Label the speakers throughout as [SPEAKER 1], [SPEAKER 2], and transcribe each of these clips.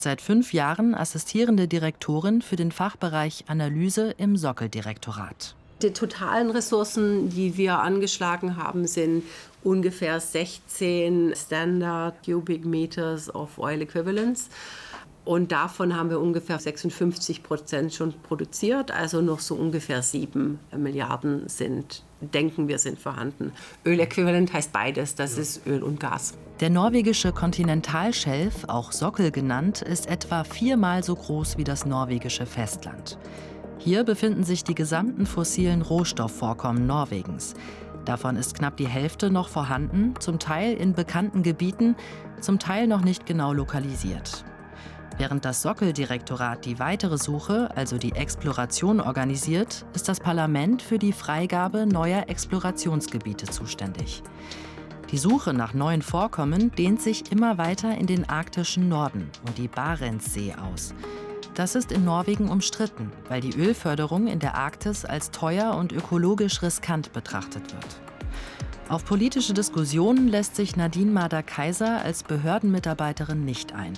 [SPEAKER 1] Seit 5 Jahren assistierende Direktorin für den Fachbereich Analyse im Sockel-Direktorat.
[SPEAKER 2] Die totalen Ressourcen, die wir angeschlagen haben, sind ungefähr 16 Standard Cubic Meters of Oil Equivalents. Und davon haben wir ungefähr 56% schon produziert, also noch so ungefähr 7 Milliarden denken wir, sind vorhanden. Öläquivalent heißt beides, das ist Öl und Gas.
[SPEAKER 1] Der norwegische Kontinentalschelf, auch Sockel genannt, ist etwa 4-mal so groß wie das norwegische Festland. Hier befinden sich die gesamten fossilen Rohstoffvorkommen Norwegens. Davon ist knapp die Hälfte noch vorhanden, zum Teil in bekannten Gebieten, zum Teil noch nicht genau lokalisiert. Während das Sockel-Direktorat die weitere Suche, also die Exploration, organisiert, ist das Parlament für die Freigabe neuer Explorationsgebiete zuständig. Die Suche nach neuen Vorkommen dehnt sich immer weiter in den arktischen Norden und die Barentssee aus. Das ist in Norwegen umstritten, weil die Ölförderung in der Arktis als teuer und ökologisch riskant betrachtet wird. Auf politische Diskussionen lässt sich Nadine Mader-Kaiser als Behördenmitarbeiterin nicht ein.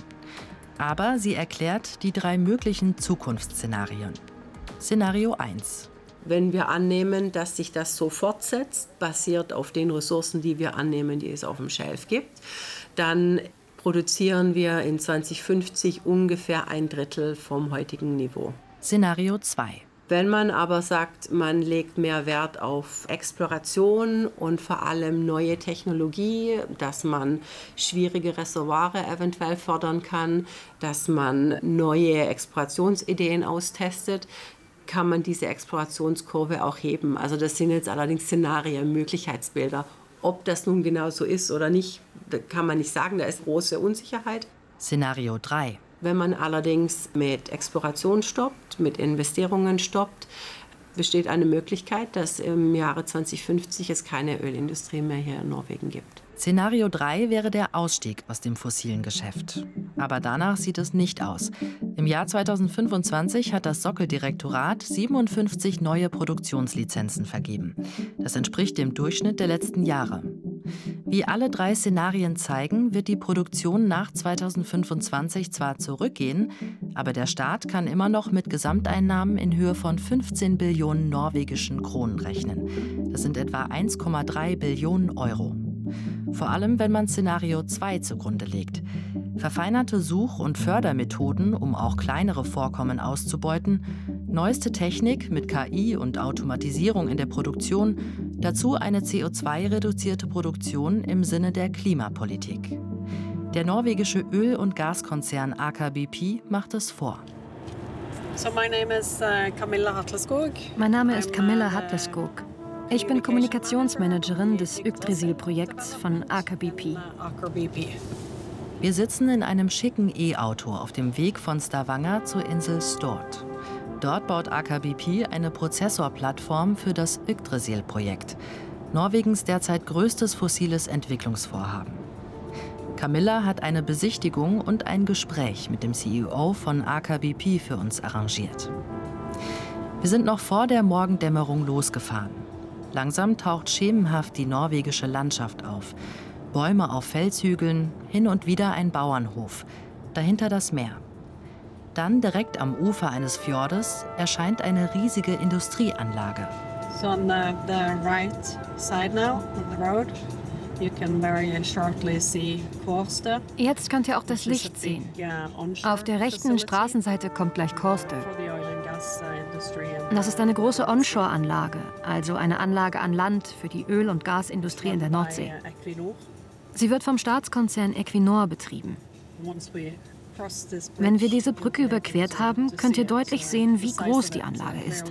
[SPEAKER 1] Aber sie erklärt die 3 möglichen Zukunftsszenarien. Szenario 1.
[SPEAKER 2] Wenn wir annehmen, dass sich das so fortsetzt, basiert auf den Ressourcen, die wir annehmen, die es auf dem Schelf gibt, dann produzieren wir in 2050 ungefähr 1/3 vom heutigen Niveau.
[SPEAKER 1] Szenario 2.
[SPEAKER 2] Wenn man aber sagt, man legt mehr Wert auf Exploration und vor allem neue Technologie, dass man schwierige Reservoire eventuell fördern kann, dass man neue Explorationsideen austestet, kann man diese Explorationskurve auch heben. Also das sind jetzt allerdings Szenarien, Möglichkeitsbilder. Ob das nun genau so ist oder nicht, kann man nicht sagen, da ist große Unsicherheit.
[SPEAKER 1] Szenario 3.
[SPEAKER 2] Wenn man allerdings mit Exploration stoppt, mit Investierungen stoppt, besteht eine Möglichkeit, dass im Jahre 2050 es keine Ölindustrie mehr hier in Norwegen gibt.
[SPEAKER 1] Szenario 3 wäre der Ausstieg aus dem fossilen Geschäft. Aber danach sieht es nicht aus. Im Jahr 2025 hat das Sockel-Direktorat 57 neue Produktionslizenzen vergeben. Das entspricht dem Durchschnitt der letzten Jahre. Wie alle 3 Szenarien zeigen, wird die Produktion nach 2025 zwar zurückgehen, aber der Staat kann immer noch mit Gesamteinnahmen in Höhe von 15 Billionen norwegischen Kronen rechnen. Das sind etwa 1,3 Billionen Euro. Vor allem, wenn man Szenario 2 zugrunde legt. Verfeinerte Such- und Fördermethoden, um auch kleinere Vorkommen auszubeuten, neueste Technik mit KI und Automatisierung in der Produktion, dazu eine CO2-reduzierte Produktion im Sinne der Klimapolitik. Der norwegische Öl- und Gaskonzern Aker BP macht es vor.
[SPEAKER 3] Mein Name ist Camilla Hatleskog. Ich bin Kommunikationsmanagerin des Yggdrasil-Projekts von Aker BP.
[SPEAKER 1] Wir sitzen in einem schicken E-Auto auf dem Weg von Stavanger zur Insel Stord. Dort baut Aker BP eine Prozessorplattform für das Yggdrasil-Projekt, Norwegens derzeit größtes fossiles Entwicklungsvorhaben. Camilla hat eine Besichtigung und ein Gespräch mit dem CEO von Aker BP für uns arrangiert. Wir sind noch vor der Morgendämmerung losgefahren. Langsam taucht schemenhaft die norwegische Landschaft auf. Bäume auf Felshügeln, hin und wieder ein Bauernhof, dahinter das Meer. Dann direkt am Ufer eines Fjordes erscheint eine riesige Industrieanlage.
[SPEAKER 3] So on the right side now of the road, you can very shortly see Kårstø. Jetzt könnt ihr auch das Licht sehen. Auf der rechten Straßenseite kommt gleich Kårstø. Das ist eine große Onshore-Anlage, also eine Anlage an Land für die Öl- und Gasindustrie in der Nordsee. Sie wird vom Staatskonzern Equinor betrieben. Wenn wir diese Brücke überquert haben, könnt ihr deutlich sehen, wie groß die Anlage ist.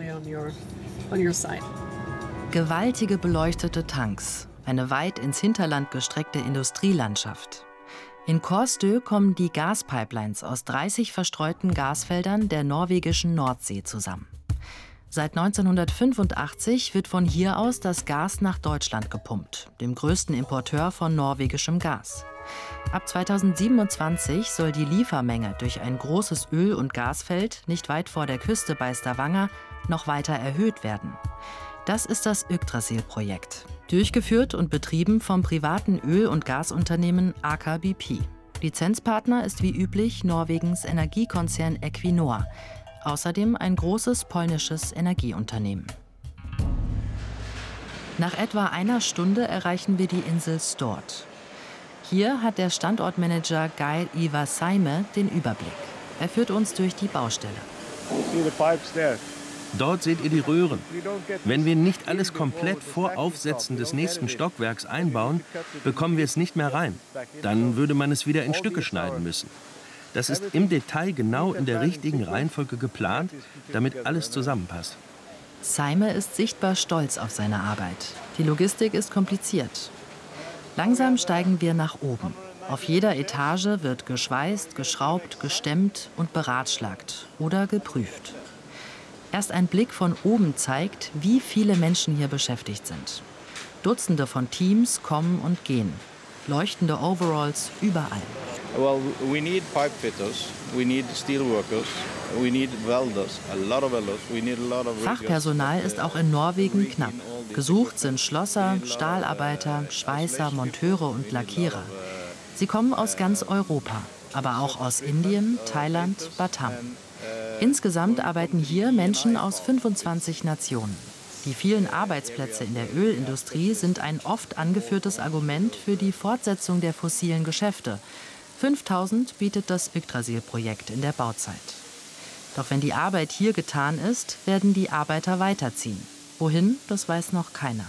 [SPEAKER 1] Gewaltige beleuchtete Tanks, eine weit ins Hinterland gestreckte Industrielandschaft. In Kårstø kommen die Gaspipelines aus 30 verstreuten Gasfeldern der norwegischen Nordsee zusammen. Seit 1985 wird von hier aus das Gas nach Deutschland gepumpt, dem größten Importeur von norwegischem Gas. Ab 2027 soll die Liefermenge durch ein großes Öl- und Gasfeld nicht weit vor der Küste bei Stavanger noch weiter erhöht werden. Das ist das Yggdrasil-Projekt, durchgeführt und betrieben vom privaten Öl- und Gasunternehmen Aker BP. Lizenzpartner ist wie üblich Norwegens Energiekonzern Equinor, außerdem ein großes polnisches Energieunternehmen. Nach etwa einer Stunde erreichen wir die Insel Stord. Hier hat der Standortmanager Geir Ivar Seime den Überblick. Er führt uns durch die Baustelle.
[SPEAKER 4] Dort seht ihr die Röhren. Wenn wir nicht alles komplett vor Aufsetzen des nächsten Stockwerks einbauen, bekommen wir es nicht mehr rein. Dann würde man es wieder in Stücke schneiden müssen. Das ist im Detail genau in der richtigen Reihenfolge geplant, damit alles zusammenpasst.
[SPEAKER 1] Seime ist sichtbar stolz auf seine Arbeit. Die Logistik ist kompliziert. Langsam steigen wir nach oben. Auf jeder Etage wird geschweißt, geschraubt, gestemmt und beratschlagt oder geprüft. Erst ein Blick von oben zeigt, wie viele Menschen hier beschäftigt sind. Dutzende von Teams kommen und gehen. Leuchtende Overalls überall.
[SPEAKER 5] Well, we need pipe fitters, we need steel workers, we need welders, a lot of welders, we need a lot of riggers.
[SPEAKER 1] Fachpersonal ist auch in Norwegen knapp. Gesucht sind Schlosser, Stahlarbeiter, Schweißer, Monteure und Lackierer. Sie kommen aus ganz Europa, aber auch aus Indien, Thailand, Batam. Insgesamt arbeiten hier Menschen aus 25 Nationen. Die vielen Arbeitsplätze in der Ölindustrie sind ein oft angeführtes Argument für die Fortsetzung der fossilen Geschäfte. 5.000 bietet das Yggdrasil-Projekt in der Bauzeit. Doch wenn die Arbeit hier getan ist, werden die Arbeiter weiterziehen. Wohin, das weiß noch keiner.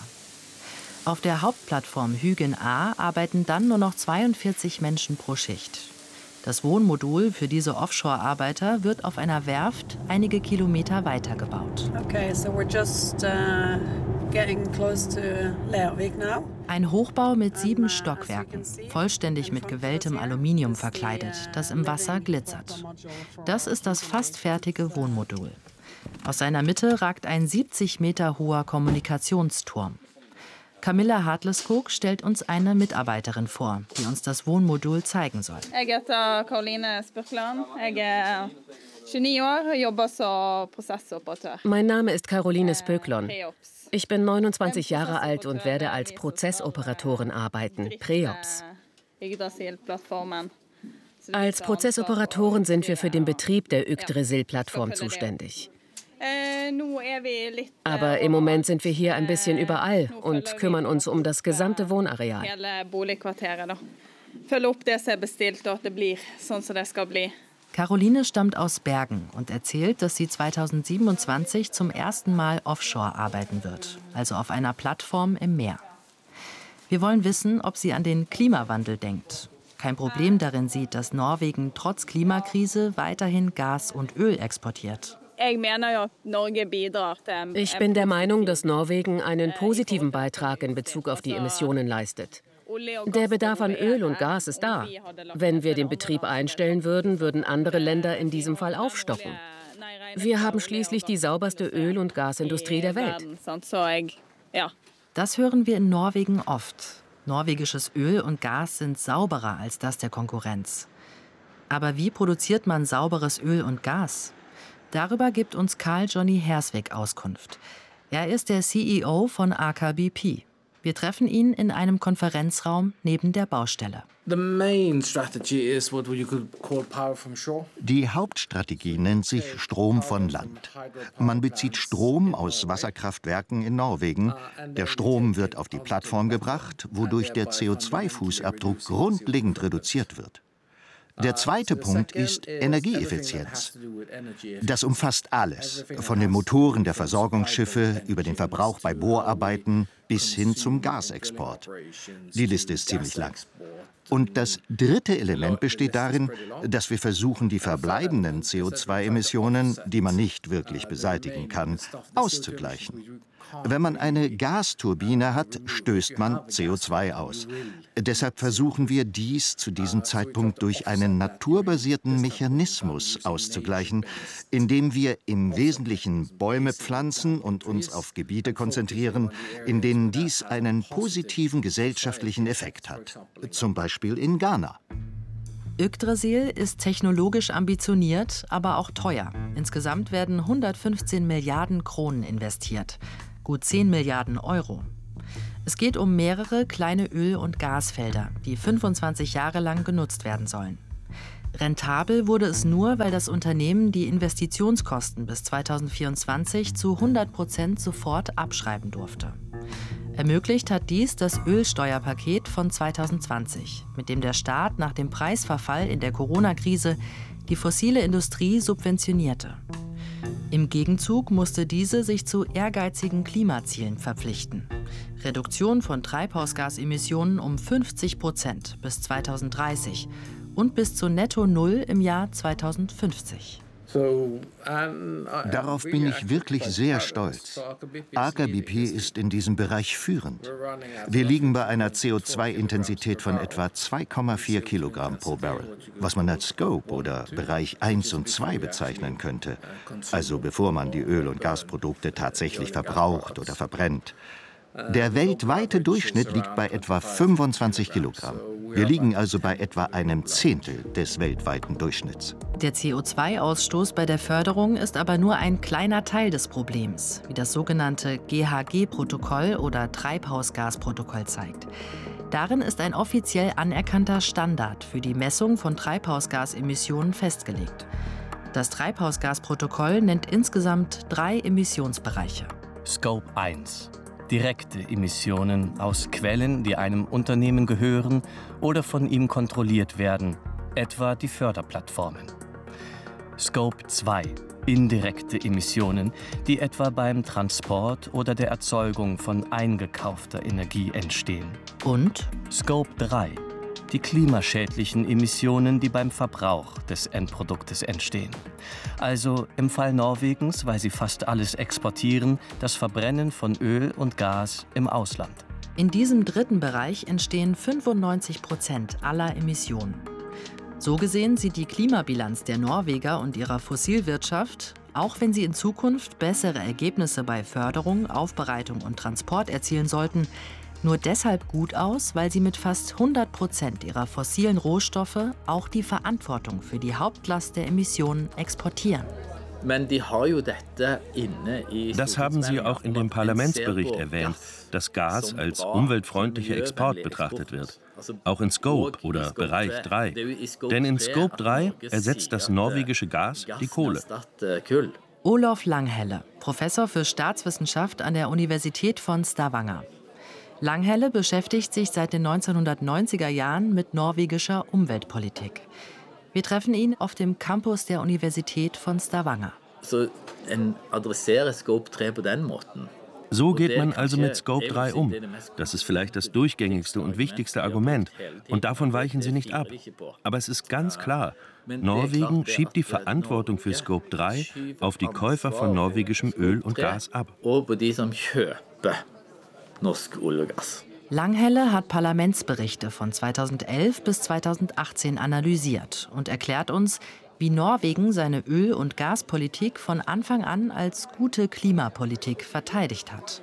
[SPEAKER 1] Auf der Hauptplattform Hugin A arbeiten dann nur noch 42 Menschen pro Schicht. Das Wohnmodul für diese Offshore-Arbeiter wird auf einer Werft einige Kilometer weiter gebaut.
[SPEAKER 3] Okay, so we're just getting close to Lervik now.
[SPEAKER 1] Ein Hochbau mit 7 Stockwerken, vollständig mit gewelltem Aluminium verkleidet, das im Wasser glitzert. Das ist das fast fertige Wohnmodul. Aus seiner Mitte ragt ein 70 Meter hoher Kommunikationsturm. Camilla Hartleskog stellt uns eine Mitarbeiterin vor, die uns das Wohnmodul zeigen soll.
[SPEAKER 6] Ich heter Caroline Spürkland. Ich bin 29 Jahre, jobbe als Prozessoperatør.
[SPEAKER 7] Mein Name ist Caroline Spöklon. Ich bin 29 Jahre alt und werde als Prozessoperatorin arbeiten, Preops. Als Prozessoperatoren sind wir für den Betrieb der Yggdrasil-Plattform zuständig. Aber im Moment sind wir hier ein bisschen überall und kümmern uns um das gesamte Wohnareal.
[SPEAKER 1] Caroline stammt aus Bergen und erzählt, dass sie 2027 zum ersten Mal offshore arbeiten wird, also auf einer Plattform im Meer. Wir wollen wissen, ob sie an den Klimawandel denkt. Kein Problem darin sieht, dass Norwegen trotz Klimakrise weiterhin Gas und Öl exportiert.
[SPEAKER 7] Ich bin der Meinung, dass Norwegen einen positiven Beitrag in Bezug auf die Emissionen leistet. Der Bedarf an Öl und Gas ist da. Wenn wir den Betrieb einstellen würden, würden andere Länder in diesem Fall aufstocken. Wir haben schließlich die sauberste Öl- und Gasindustrie der Welt.
[SPEAKER 1] Das hören wir in Norwegen oft. Norwegisches Öl und Gas sind sauberer als das der Konkurrenz. Aber wie produziert man sauberes Öl und Gas? Darüber gibt uns Carl Johnny Hersvik Auskunft. Er ist der CEO von Aker BP. Wir treffen ihn in einem Konferenzraum neben der Baustelle.
[SPEAKER 8] Die Hauptstrategie nennt sich Strom von Land. Man bezieht Strom aus Wasserkraftwerken in Norwegen. Der Strom wird auf die Plattform gebracht, wodurch der CO2-Fußabdruck grundlegend reduziert wird. Der zweite Punkt ist Energieeffizienz. Das umfasst alles, von den Motoren der Versorgungsschiffe über den Verbrauch bei Bohrarbeiten bis hin zum Gasexport. Die Liste ist ziemlich lang. Und das dritte Element besteht darin, dass wir versuchen, die verbleibenden CO2-Emissionen, die man nicht wirklich beseitigen kann, auszugleichen. Wenn man eine Gasturbine hat, stößt man CO2 aus. Deshalb versuchen wir, dies zu diesem Zeitpunkt durch einen naturbasierten Mechanismus auszugleichen, indem wir im Wesentlichen Bäume pflanzen und uns auf Gebiete konzentrieren, in denen dies einen positiven gesellschaftlichen Effekt hat. Zum Beispiel in Ghana.
[SPEAKER 1] Yggdrasil ist technologisch ambitioniert, aber auch teuer. Insgesamt werden 115 Milliarden Kronen investiert. Gut 10 Milliarden Euro. Es geht um mehrere kleine Öl- und Gasfelder, die 25 Jahre lang genutzt werden sollen. Rentabel wurde es nur, weil das Unternehmen die Investitionskosten bis 2024 zu 100% sofort abschreiben durfte. Ermöglicht hat dies das Ölsteuerpaket von 2020, mit dem der Staat nach dem Preisverfall in der Corona-Krise die fossile Industrie subventionierte. Im Gegenzug musste diese sich zu ehrgeizigen Klimazielen verpflichten. Reduktion von Treibhausgasemissionen um 50% bis 2030 und bis zu Netto Null im Jahr 2050.
[SPEAKER 8] Darauf bin ich wirklich sehr stolz. Aker BP ist in diesem Bereich führend. Wir liegen bei einer CO2-Intensität von etwa 2,4 Kilogramm pro Barrel, was man als Scope oder Bereich 1 und 2 bezeichnen könnte, also bevor man die Öl- und Gasprodukte tatsächlich verbraucht oder verbrennt. Der weltweite Durchschnitt liegt bei etwa 25 Kilogramm. Wir liegen also bei etwa einem Zehntel des weltweiten Durchschnitts.
[SPEAKER 1] Der CO2-Ausstoß bei der Förderung ist aber nur ein kleiner Teil des Problems, wie das sogenannte GHG-Protokoll oder Treibhausgasprotokoll zeigt. Darin ist ein offiziell anerkannter Standard für die Messung von Treibhausgasemissionen festgelegt. Das Treibhausgasprotokoll nennt insgesamt 3 Emissionsbereiche.
[SPEAKER 9] Scope 1. Direkte Emissionen aus Quellen, die einem Unternehmen gehören oder von ihm kontrolliert werden, etwa die Förderplattformen. Scope 2. Indirekte Emissionen, die etwa beim Transport oder der Erzeugung von eingekaufter Energie entstehen.
[SPEAKER 1] Und
[SPEAKER 9] Scope 3. Die klimaschädlichen Emissionen, die beim Verbrauch des Endproduktes entstehen. Also im Fall Norwegens, weil sie fast alles exportieren, das Verbrennen von Öl und Gas im Ausland.
[SPEAKER 1] In diesem dritten Bereich entstehen 95% aller Emissionen. So gesehen sieht die Klimabilanz der Norweger und ihrer Fossilwirtschaft, auch wenn sie in Zukunft bessere Ergebnisse bei Förderung, Aufbereitung und Transport erzielen sollten, nur deshalb gut aus, weil sie mit fast 100% ihrer fossilen Rohstoffe auch die Verantwortung für die Hauptlast der Emissionen exportieren.
[SPEAKER 4] Das haben Sie auch in dem Parlamentsbericht erwähnt, dass Gas als umweltfreundlicher Export betrachtet wird. Auch in Scope oder Bereich 3. Denn in Scope 3 ersetzt das norwegische Gas die Kohle.
[SPEAKER 1] Olof Langhelle, Professor für Staatswissenschaft an der Universität von Stavanger. Langhelle beschäftigt sich seit den 1990er Jahren mit norwegischer Umweltpolitik. Wir treffen ihn auf dem Campus der Universität von Stavanger.
[SPEAKER 4] So geht man also mit Scope 3 um. Das ist vielleicht das durchgängigste und wichtigste Argument. Und davon weichen sie nicht ab. Aber es ist ganz klar, Norwegen schiebt die Verantwortung für Scope 3 auf die Käufer von norwegischem Öl und Gas ab.
[SPEAKER 1] Langhelle hat Parlamentsberichte von 2011 bis 2018 analysiert und erklärt uns, wie Norwegen seine Öl- und Gaspolitik von Anfang an als gute Klimapolitik verteidigt hat.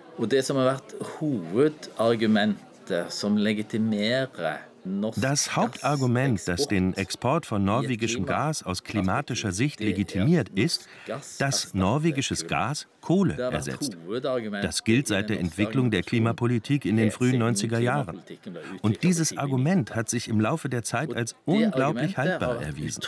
[SPEAKER 4] Das Hauptargument, das den Export von norwegischem Gas aus klimatischer Sicht legitimiert, ist, dass norwegisches Gas Kohle ersetzt. Das gilt seit der Entwicklung der Klimapolitik in den frühen 90er Jahren. Und dieses Argument hat sich im Laufe der Zeit als unglaublich haltbar erwiesen.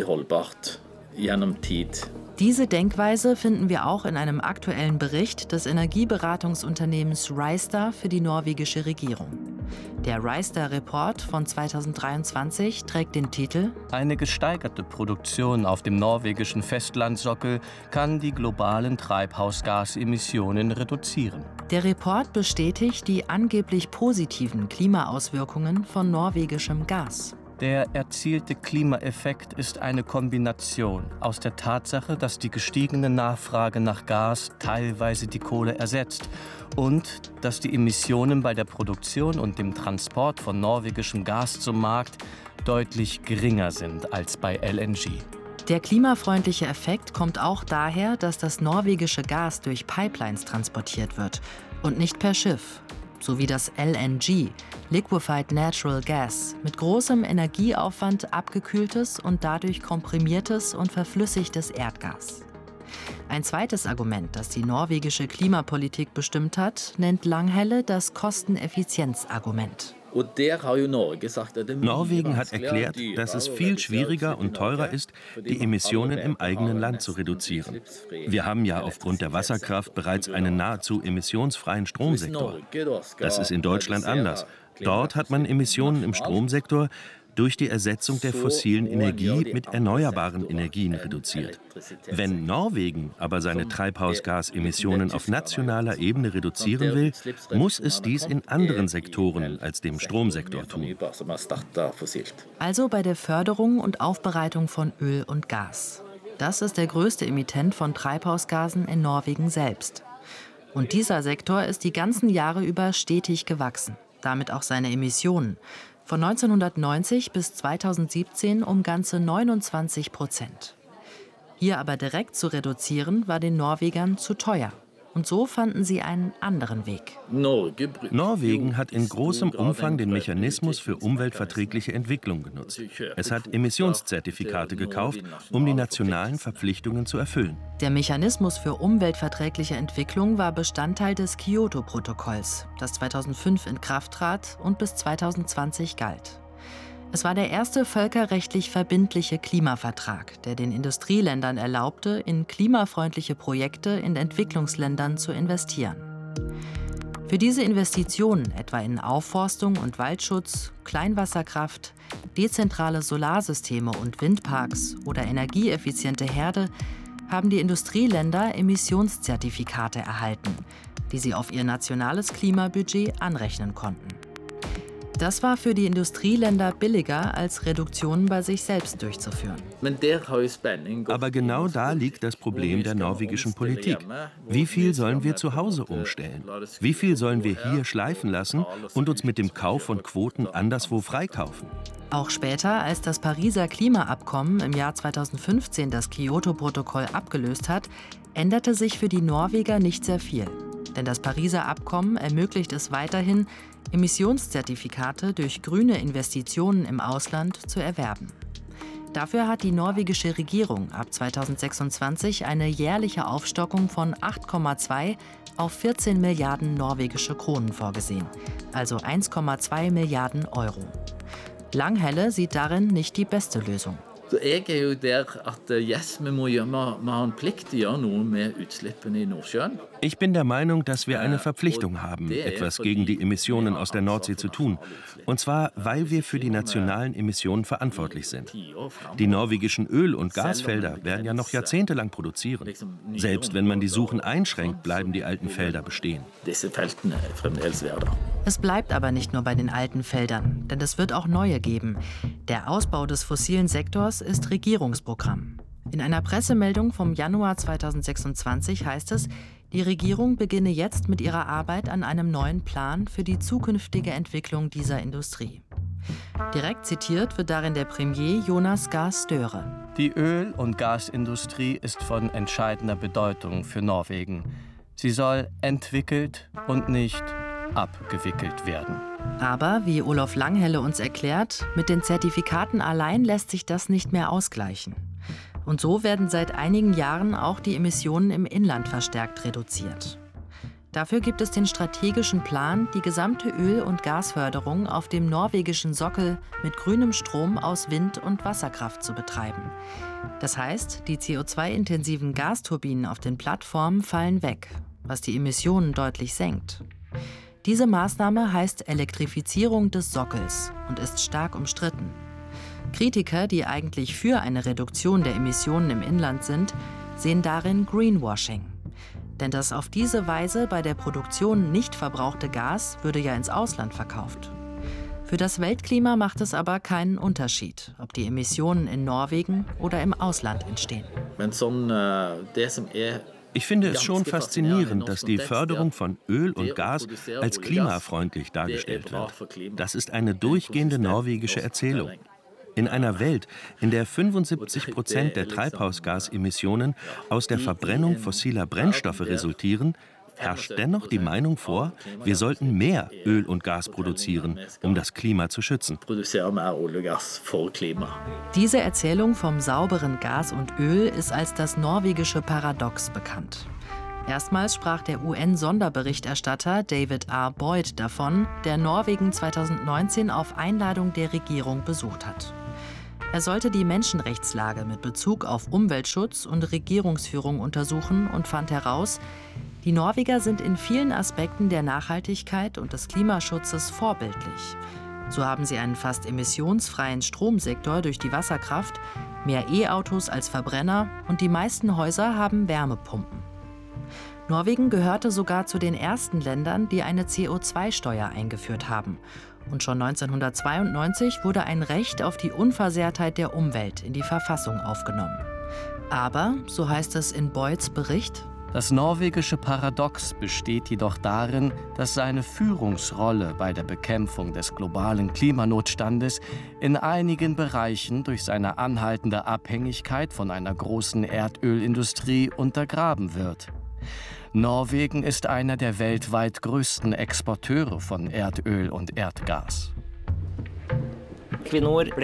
[SPEAKER 1] Diese Denkweise finden wir auch in einem aktuellen Bericht des Energieberatungsunternehmens Rystad für die norwegische Regierung. Der Rystad-Report von 2023 trägt den Titel
[SPEAKER 9] Eine gesteigerte Produktion auf dem norwegischen Festlandsockel kann die globalen Treibhausgasemissionen reduzieren.
[SPEAKER 1] Der Report bestätigt die angeblich positiven Klimaauswirkungen von norwegischem Gas.
[SPEAKER 9] Der erzielte Klimaeffekt ist eine Kombination aus der Tatsache, dass die gestiegene Nachfrage nach Gas teilweise die Kohle ersetzt und dass die Emissionen bei der Produktion und dem Transport von norwegischem Gas zum Markt deutlich geringer sind als bei LNG.
[SPEAKER 1] Der klimafreundliche Effekt kommt auch daher, dass das norwegische Gas durch Pipelines transportiert wird und nicht per Schiff. Sowie das LNG, Liquefied Natural Gas, mit großem Energieaufwand abgekühltes und dadurch komprimiertes und verflüssigtes Erdgas. Ein zweites Argument, das die norwegische Klimapolitik bestimmt hat, nennt Langhelle das Kosteneffizienzargument.
[SPEAKER 4] Norwegen hat erklärt, dass es viel schwieriger und teurer ist, die Emissionen im eigenen Land zu reduzieren. Wir haben ja aufgrund der Wasserkraft bereits einen nahezu emissionsfreien Stromsektor. Das ist in Deutschland anders. Dort hat man Emissionen im Stromsektor durch die Ersetzung der fossilen Energie mit erneuerbaren Energien reduziert. Wenn Norwegen aber seine Treibhausgasemissionen auf nationaler Ebene reduzieren will, muss es dies in anderen Sektoren als dem Stromsektor tun.
[SPEAKER 1] Also bei der Förderung und Aufbereitung von Öl und Gas. Das ist der größte Emittent von Treibhausgasen in Norwegen selbst. Und dieser Sektor ist die ganzen Jahre über stetig gewachsen, damit auch seine Emissionen. Von 1990 bis 2017 um ganze 29%. Hier aber direkt zu reduzieren, war den Norwegern zu teuer. Und so fanden sie einen anderen Weg.
[SPEAKER 4] Norwegen hat in großem Umfang den Mechanismus für umweltverträgliche Entwicklung genutzt. Es hat Emissionszertifikate gekauft, um die nationalen Verpflichtungen zu erfüllen.
[SPEAKER 1] Der Mechanismus für umweltverträgliche Entwicklung war Bestandteil des Kyoto-Protokolls, das 2005 in Kraft trat und bis 2020 galt. Es war der erste völkerrechtlich verbindliche Klimavertrag, der den Industrieländern erlaubte, in klimafreundliche Projekte in Entwicklungsländern zu investieren. Für diese Investitionen, etwa in Aufforstung und Waldschutz, Kleinwasserkraft, dezentrale Solarsysteme und Windparks oder energieeffiziente Herde, haben die Industrieländer Emissionszertifikate erhalten, die sie auf ihr nationales Klimabudget anrechnen konnten. Das war für die Industrieländer billiger, als Reduktionen bei sich selbst durchzuführen.
[SPEAKER 4] Aber genau da liegt das Problem der norwegischen Politik. Wie viel sollen wir zu Hause umstellen? Wie viel sollen wir hier schleifen lassen und uns mit dem Kauf von Quoten anderswo freikaufen?
[SPEAKER 1] Auch später, als das Pariser Klimaabkommen im Jahr 2015 das Kyoto-Protokoll abgelöst hat, änderte sich für die Norweger nicht sehr viel. Denn das Pariser Abkommen ermöglicht es weiterhin, Emissionszertifikate durch grüne Investitionen im Ausland zu erwerben. Dafür hat die norwegische Regierung ab 2026 eine jährliche Aufstockung von 8,2 auf 14 Milliarden norwegische Kronen vorgesehen, also 1,2 Milliarden Euro. Langhelle sieht darin nicht die beste Lösung.
[SPEAKER 10] Jeg jo der at yes, vi har en plikt til å gjøre noe med utslippene i Nordsjøen.
[SPEAKER 4] Ich bin der Meinung, dass wir eine Verpflichtung haben, etwas gegen die Emissionen aus der Nordsee zu tun. Und zwar, weil wir für die nationalen Emissionen verantwortlich sind. Die norwegischen Öl- und Gasfelder werden ja noch jahrzehntelang produzieren. Selbst wenn man die Suchen einschränkt, bleiben die alten Felder bestehen.
[SPEAKER 1] Es bleibt aber nicht nur bei den alten Feldern, denn es wird auch neue geben. Der Ausbau des fossilen Sektors ist Regierungsprogramm. In einer Pressemeldung vom Januar 2026 heißt es, die Regierung beginne jetzt mit ihrer Arbeit an einem neuen Plan für die zukünftige Entwicklung dieser Industrie. Direkt zitiert wird darin der Premier Jonas Gahr Støre.
[SPEAKER 9] Die Öl- und Gasindustrie ist von entscheidender Bedeutung für Norwegen. Sie soll entwickelt und nicht abgewickelt werden.
[SPEAKER 1] Aber, wie Olof Langhelle uns erklärt, mit den Zertifikaten allein lässt sich das nicht mehr ausgleichen. Und so werden seit einigen Jahren auch die Emissionen im Inland verstärkt reduziert. Dafür gibt es den strategischen Plan, die gesamte Öl- und Gasförderung auf dem norwegischen Sockel mit grünem Strom aus Wind- und Wasserkraft zu betreiben. Das heißt, die CO2-intensiven Gasturbinen auf den Plattformen fallen weg, was die Emissionen deutlich senkt. Diese Maßnahme heißt Elektrifizierung des Sockels und ist stark umstritten. Kritiker, die eigentlich für eine Reduktion der Emissionen im Inland sind, sehen darin Greenwashing. Denn das auf diese Weise bei der Produktion nicht verbrauchte Gas würde ja ins Ausland verkauft. Für das Weltklima macht es aber keinen Unterschied, ob die Emissionen in Norwegen oder im Ausland entstehen.
[SPEAKER 4] Ich finde es schon faszinierend, dass die Förderung von Öl und Gas als klimafreundlich dargestellt wird. Das ist eine durchgehende norwegische Erzählung. In einer Welt, in der 75% der Treibhausgasemissionen aus der Verbrennung fossiler Brennstoffe resultieren, herrscht dennoch die Meinung vor, wir sollten mehr Öl und Gas produzieren, um das Klima zu schützen.
[SPEAKER 1] Diese Erzählung vom sauberen Gas und Öl ist als das norwegische Paradox bekannt. Erstmals sprach der UN-Sonderberichterstatter David R. Boyd davon, der Norwegen 2019 auf Einladung der Regierung besucht hat. Er sollte die Menschenrechtslage mit Bezug auf Umweltschutz und Regierungsführung untersuchen und fand heraus, die Norweger sind in vielen Aspekten der Nachhaltigkeit und des Klimaschutzes vorbildlich. So haben sie einen fast emissionsfreien Stromsektor durch die Wasserkraft, mehr E-Autos als Verbrenner und die meisten Häuser haben Wärmepumpen. Norwegen gehörte sogar zu den ersten Ländern, die eine CO2-Steuer eingeführt haben. Und schon 1992 wurde ein Recht auf die Unversehrtheit der Umwelt in die Verfassung aufgenommen. Aber, so heißt es in Boyds Bericht,
[SPEAKER 9] das norwegische Paradox besteht jedoch darin, dass seine Führungsrolle bei der Bekämpfung des globalen Klimanotstandes in einigen Bereichen durch seine anhaltende Abhängigkeit von einer großen Erdölindustrie untergraben wird. Norwegen ist einer der weltweit größten Exporteure von Erdöl und Erdgas.
[SPEAKER 11] Equinor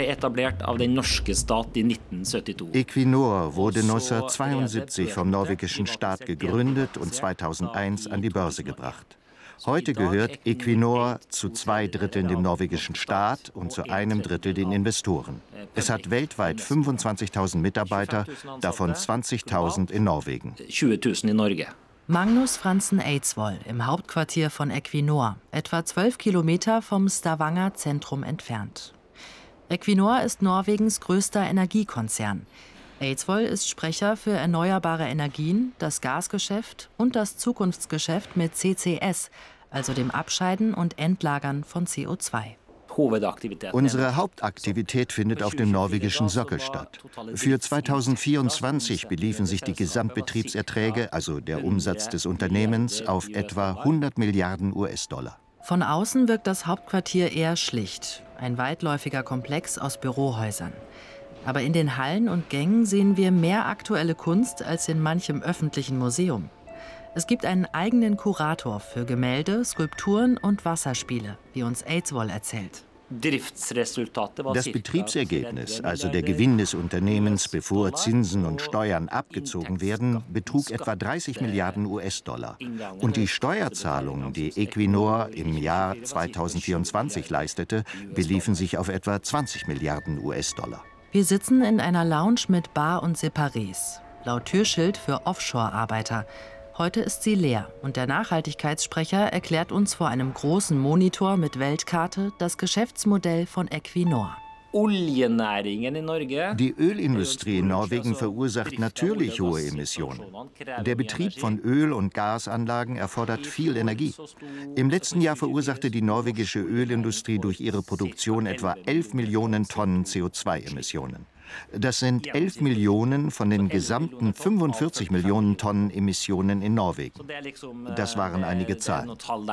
[SPEAKER 8] wurde 1972 vom norwegischen Staat gegründet und 2001 an die Börse gebracht. Heute gehört Equinor zu 2/3 dem norwegischen Staat und zu 1/3 den Investoren. Es hat weltweit 25.000 Mitarbeiter, davon 20.000 in Norwegen.
[SPEAKER 11] 20.000 in Norge.
[SPEAKER 1] Magnus Frantzen Eidsvoll im Hauptquartier von Equinor, etwa 12 Kilometer vom Stavanger Zentrum entfernt. Equinor ist Norwegens größter Energiekonzern. Eidsvoll ist Sprecher für erneuerbare Energien, das Gasgeschäft und das Zukunftsgeschäft mit CCS, also dem Abscheiden und Entlagern von CO2.
[SPEAKER 8] Unsere Hauptaktivität findet auf dem norwegischen Sokkel statt. Für 2024 beliefen sich die Gesamtbetriebserträge, also der Umsatz des Unternehmens, auf etwa 100 Milliarden US-Dollar.
[SPEAKER 1] Von außen wirkt das Hauptquartier eher schlicht, ein weitläufiger Komplex aus Bürohäusern. Aber in den Hallen und Gängen sehen wir mehr aktuelle Kunst als in manchem öffentlichen Museum. Es gibt einen eigenen Kurator für Gemälde, Skulpturen und Wasserspiele, wie uns Eidsvoll erzählt.
[SPEAKER 8] Das Betriebsergebnis, also der Gewinn des Unternehmens, bevor Zinsen und Steuern abgezogen werden, betrug etwa 30 Milliarden US-Dollar. Und die Steuerzahlungen, die Equinor im Jahr 2024 leistete, beliefen sich auf etwa 20 Milliarden US-Dollar.
[SPEAKER 1] Wir sitzen in einer Lounge mit Bar und Separés. Laut Türschild für Offshore-Arbeiter. Heute ist sie leer und der Nachhaltigkeitssprecher erklärt uns vor einem großen Monitor mit Weltkarte das Geschäftsmodell von Equinor.
[SPEAKER 8] Die Ölindustrie in Norwegen verursacht natürlich hohe Emissionen. Der Betrieb von Öl- und Gasanlagen erfordert viel Energie. Im letzten Jahr verursachte die norwegische Ölindustrie durch ihre Produktion etwa 11 Millionen Tonnen CO2-Emissionen. Das sind 11 Millionen von den gesamten 45 Millionen Tonnen Emissionen in Norwegen. Das waren einige Zahlen.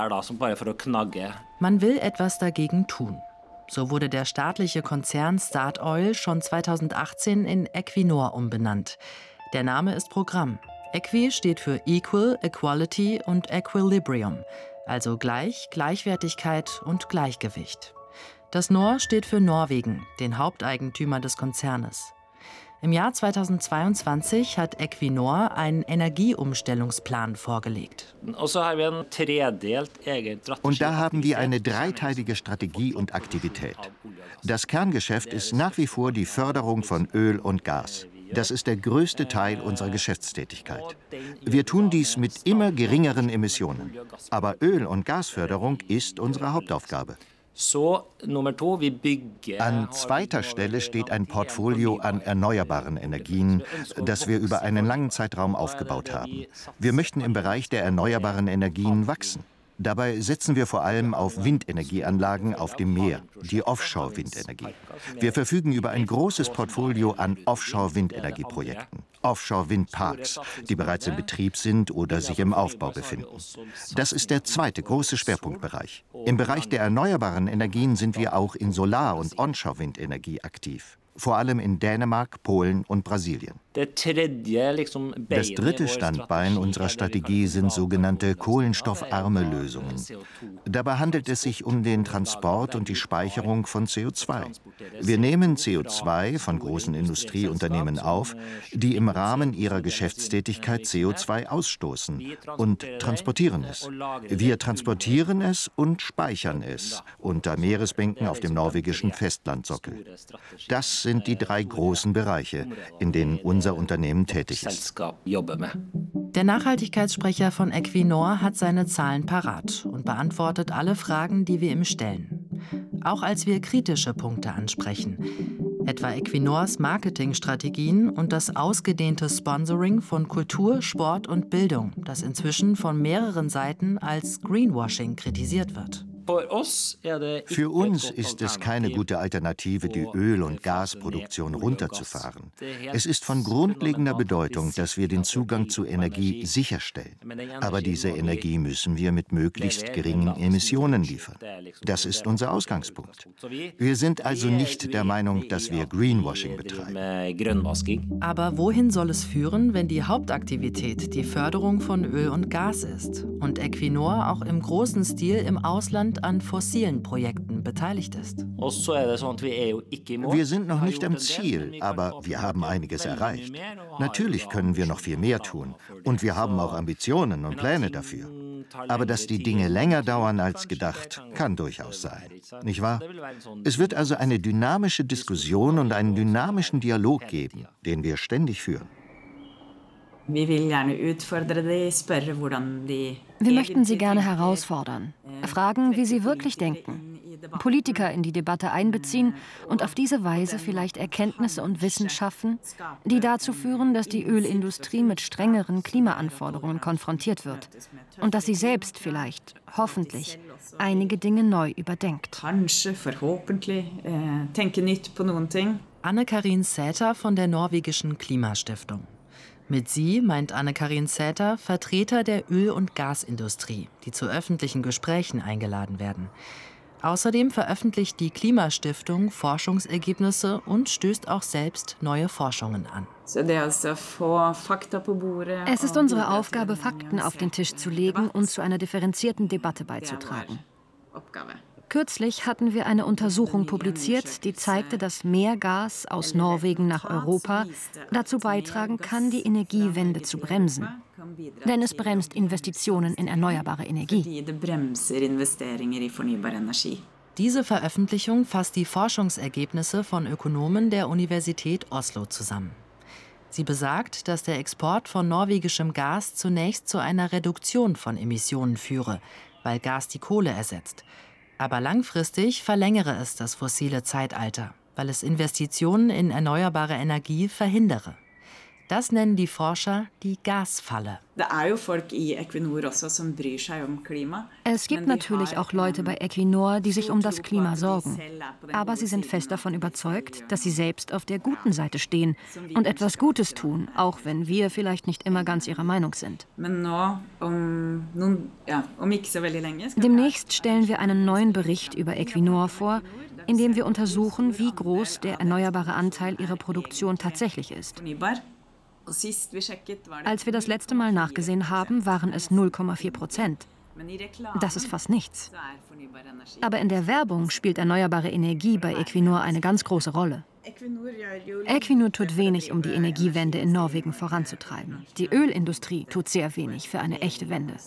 [SPEAKER 1] Man will etwas dagegen tun. So wurde der staatliche Konzern Statoil schon 2018 in Equinor umbenannt. Der Name ist Programm. Equi steht für Equal, Equality und Equilibrium, also gleich, Gleichwertigkeit und Gleichgewicht. Das Nor steht für Norwegen, den Haupteigentümer des Konzernes. Im Jahr 2022 hat Equinor einen Energieumstellungsplan vorgelegt.
[SPEAKER 8] Und da haben wir eine dreiteilige Strategie und Aktivität. Das Kerngeschäft ist nach wie vor die Förderung von Öl und Gas. Das ist der größte Teil unserer Geschäftstätigkeit. Wir tun dies mit immer geringeren Emissionen. Aber Öl- und Gasförderung ist unsere Hauptaufgabe. An zweiter Stelle steht ein Portfolio an erneuerbaren Energien, das wir über einen langen Zeitraum aufgebaut haben. Wir möchten im Bereich der erneuerbaren Energien wachsen. Dabei setzen wir vor allem auf Windenergieanlagen auf dem Meer, die Offshore-Windenergie. Wir verfügen über ein großes Portfolio an Offshore-Windenergieprojekten, Offshore-Windparks, die bereits in Betrieb sind oder sich im Aufbau befinden. Das ist der zweite große Schwerpunktbereich. Im Bereich der erneuerbaren Energien sind wir auch in Solar- und Onshore-Windenergie aktiv, vor allem in Dänemark, Polen und Brasilien. Das dritte Standbein unserer Strategie sind sogenannte kohlenstoffarme Lösungen. Dabei handelt es sich um den Transport und die Speicherung von CO2. Wir nehmen CO2 von großen Industrieunternehmen auf, die im Rahmen ihrer Geschäftstätigkeit CO2 ausstoßen, und transportieren es. Wir transportieren es und speichern es unter Meeresbänken auf dem norwegischen Festlandsockel. Das sind die 3 großen Bereiche, in denen unser Unternehmen tätig ist.
[SPEAKER 1] Der Nachhaltigkeitssprecher von Equinor hat seine Zahlen parat und beantwortet alle Fragen, die wir ihm stellen. Auch als wir kritische Punkte ansprechen, etwa Equinors Marketingstrategien und das ausgedehnte Sponsoring von Kultur, Sport und Bildung, das inzwischen von mehreren Seiten als Greenwashing kritisiert wird.
[SPEAKER 8] Für uns ist es keine gute Alternative, die Öl- und Gasproduktion runterzufahren. Es ist von grundlegender Bedeutung, dass wir den Zugang zu Energie sicherstellen. Aber diese Energie müssen wir mit möglichst geringen Emissionen liefern. Das ist unser Ausgangspunkt. Wir sind also nicht der Meinung, dass wir Greenwashing betreiben.
[SPEAKER 1] Aber wohin soll es führen, wenn die Hauptaktivität die Förderung von Öl und Gas ist und Equinor auch im großen Stil im Ausland an fossilen Projekten beteiligt ist?
[SPEAKER 8] Wir sind noch nicht am Ziel, aber wir haben einiges erreicht. Natürlich können wir noch viel mehr tun und wir haben auch Ambitionen und Pläne dafür. Aber dass die Dinge länger dauern als gedacht, kann durchaus sein, nicht wahr? Es wird also eine dynamische Diskussion und einen dynamischen Dialog geben, den wir ständig führen.
[SPEAKER 3] Wir möchten Sie gerne herausfordern, fragen, wie Sie wirklich denken, Politiker in die Debatte einbeziehen und auf diese Weise vielleicht Erkenntnisse und Wissen schaffen, die dazu führen, dass die Ölindustrie mit strengeren Klimaanforderungen konfrontiert wird und dass sie selbst vielleicht, hoffentlich, einige Dinge neu überdenkt.
[SPEAKER 1] Anne-Karin Sæther von der norwegischen Klimastiftung. Mit sie meint Anne-Karin Sæther Vertreter der Öl- und Gasindustrie, die zu öffentlichen Gesprächen eingeladen werden. Außerdem veröffentlicht die Klimastiftung Forschungsergebnisse und stößt auch selbst neue Forschungen an.
[SPEAKER 3] Es ist unsere Aufgabe, Fakten auf den Tisch zu legen und zu einer differenzierten Debatte beizutragen. Kürzlich hatten wir eine Untersuchung publiziert, die zeigte, dass mehr Gas aus Norwegen nach Europa dazu beitragen kann, die Energiewende zu bremsen. Denn es bremst Investitionen in erneuerbare Energie.
[SPEAKER 1] Diese Veröffentlichung fasst die Forschungsergebnisse von Ökonomen der Universität Oslo zusammen. Sie besagt, dass der Export von norwegischem Gas zunächst zu einer Reduktion von Emissionen führe, weil Gas die Kohle ersetzt. Aber langfristig verlängere es das fossile Zeitalter, weil es Investitionen in erneuerbare Energie verhindere. Das nennen die Forscher die Gasfalle.
[SPEAKER 3] Es gibt natürlich auch Leute bei Equinor, die sich um das Klima sorgen. Aber sie sind fest davon überzeugt, dass sie selbst auf der guten Seite stehen und etwas Gutes tun, auch wenn wir vielleicht nicht immer ganz ihrer Meinung sind. Demnächst stellen wir einen neuen Bericht über Equinor vor, in dem wir untersuchen, wie groß der erneuerbare Anteil ihrer Produktion tatsächlich ist. Als wir das letzte Mal nachgesehen haben, waren es 0,4%. Das ist fast nichts. Aber in der Werbung spielt erneuerbare Energie bei Equinor eine ganz große Rolle. Equinor tut wenig, um die Energiewende in Norwegen voranzutreiben. Die Ölindustrie tut sehr wenig für eine echte Wende.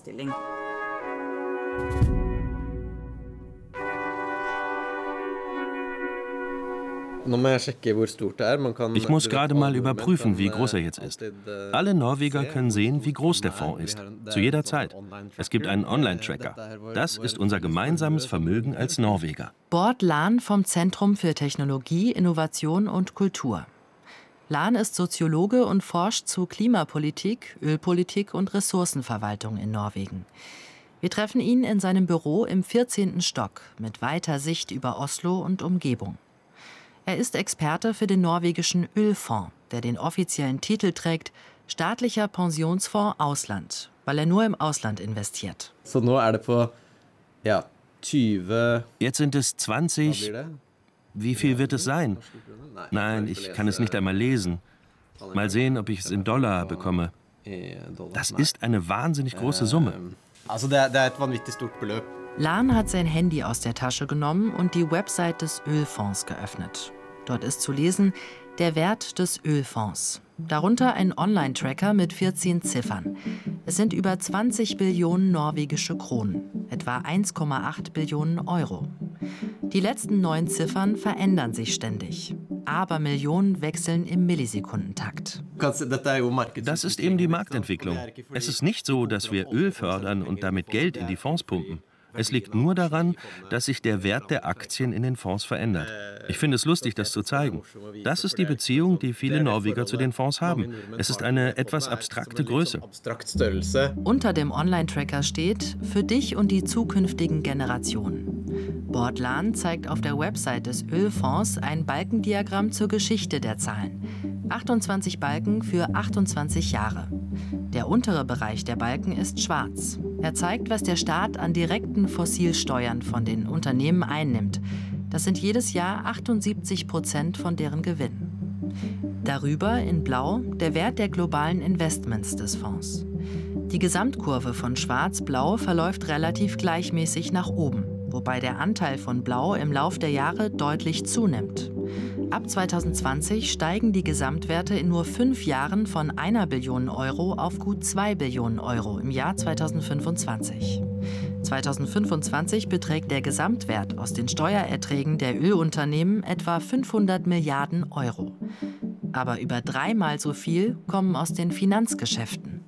[SPEAKER 4] Ich muss gerade mal überprüfen, wie groß er jetzt ist. Alle Norweger können sehen, wie groß der Fonds ist. Zu jeder Zeit. Es gibt einen Online-Tracker. Das ist unser gemeinsames Vermögen als Norweger.
[SPEAKER 1] Bård Lahn vom Zentrum für Technologie, Innovation und Kultur. Lahn ist Soziologe und forscht zu Klimapolitik, Ölpolitik und Ressourcenverwaltung in Norwegen. Wir treffen ihn in seinem Büro im 14. Stock mit weiter Sicht über Oslo und Umgebung. Er ist Experte für den norwegischen Ölfonds, der den offiziellen Titel trägt Staatlicher Pensionsfonds Ausland, weil er nur im Ausland investiert.
[SPEAKER 4] Jetzt sind es 20. Wie viel wird es sein? Nein, ich kann es nicht einmal lesen. Mal sehen, ob ich es in Dollar bekomme. Das ist eine wahnsinnig große Summe.
[SPEAKER 1] Lan hat sein Handy aus der Tasche genommen und die Website des Ölfonds geöffnet. Dort ist zu lesen, der Wert des Ölfonds. Darunter ein Online-Tracker mit 14 Ziffern. Es sind über 20 Billionen norwegische Kronen, etwa 1,8 Billionen Euro. Die letzten 9 Ziffern verändern sich ständig. Abermillionen wechseln im Millisekundentakt.
[SPEAKER 4] Das ist eben die Marktentwicklung. Es ist nicht so, dass wir Öl fördern und damit Geld in die Fonds pumpen. Es liegt nur daran, dass sich der Wert der Aktien in den Fonds verändert. Ich finde es lustig, das zu zeigen. Das ist die Beziehung, die viele Norweger zu den Fonds haben. Es ist eine etwas abstrakte Größe.
[SPEAKER 1] Unter dem Online-Tracker steht, für dich und die zukünftigen Generationen. Bordlan zeigt auf der Website des Ölfonds ein Balkendiagramm zur Geschichte der Zahlen. 28 Balken für 28 Jahre. Der untere Bereich der Balken ist schwarz. Er zeigt, was der Staat an direkten Fossilsteuern von den Unternehmen einnimmt. Das sind jedes Jahr 78% von deren Gewinn. Darüber in Blau der Wert der globalen Investments des Fonds. Die Gesamtkurve von Schwarz-Blau verläuft relativ gleichmäßig nach oben, wobei der Anteil von Blau im Lauf der Jahre deutlich zunimmt. Ab 2020 steigen die Gesamtwerte in nur 5 Jahren von 1 Billion Euro auf gut 2 Billionen Euro im Jahr 2025. 2025 beträgt der Gesamtwert aus den Steuererträgen der Ölunternehmen etwa 500 Milliarden Euro. Aber über 3-mal so viel kommen aus den Finanzgeschäften.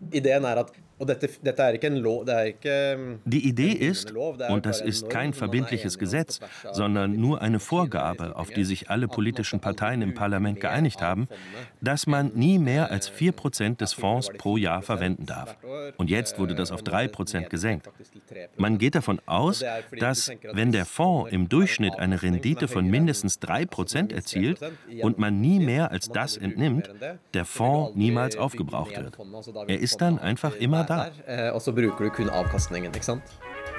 [SPEAKER 4] Die Idee ist, und das ist kein verbindliches Gesetz, sondern nur eine Vorgabe, auf die sich alle politischen Parteien im Parlament geeinigt haben, dass man nie mehr als 4% des Fonds pro Jahr verwenden darf. Und jetzt wurde das auf 3% gesenkt. Man geht davon aus, dass, wenn der Fonds im Durchschnitt eine Rendite von mindestens 3% erzielt und man nie mehr als das entnimmt, der Fonds niemals aufgebraucht wird. Er ist dann einfach immer da.
[SPEAKER 11] Og så bruker du kun avkastningen, ikke sant?